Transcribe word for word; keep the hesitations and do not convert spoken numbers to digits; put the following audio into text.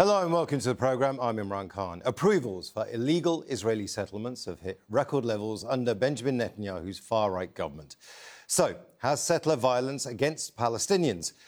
Hello and welcome to the programme. I'm Imran Khan. Approvals for illegal Israeli settlements have hit record levels under Benjamin Netanyahu's far-right government. So, has settler violence against Palestinians